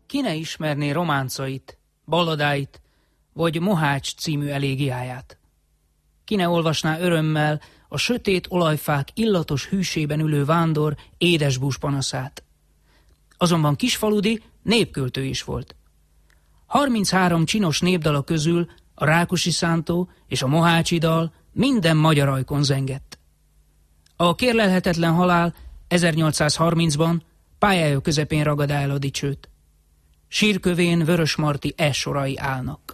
Ki ne ismerné románcait, balladáit, vagy Mohács című elégiáját? Ki ne olvasná örömmel a sötét olajfák illatos hűsében ülő vándor édesbús panaszát? Azonban Kisfaludi népköltő is volt. 33 csinos népdala közül a Rákosi-szántó és a Mohácsi dal minden magyar ajkon zengett. A kérlelhetetlen halál 1830-ban pályája közepén ragad el a dicsőt. Sírkövén Vörösmarty sorai állnak.